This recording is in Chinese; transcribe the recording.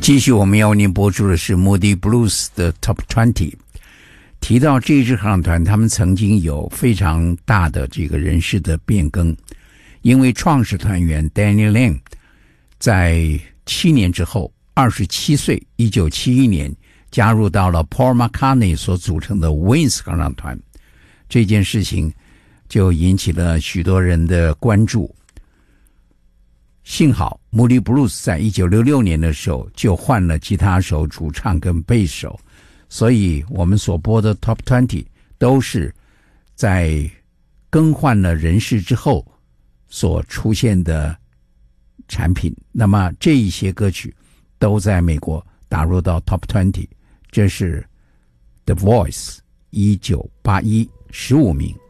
继续我们要为您播出的是 Moody Blues 的 Top 20。提到这支合唱团，他们曾经有非常大的这个人事的变更，因为创始团员 Danny Lang 在7年之后27岁1971年加入到了 Paul McCartney 所组成的 Wings 合唱团，这件事情就引起了许多人的关注。幸好 Moody Blues 在1966年的时候就换了吉他手、主唱跟贝手，所以我们所播的 Top 20都是在更换了人事之后所出现的产品。那么这一些歌曲都在美国打入到 Top 20，这是 The Voice 1981 15名。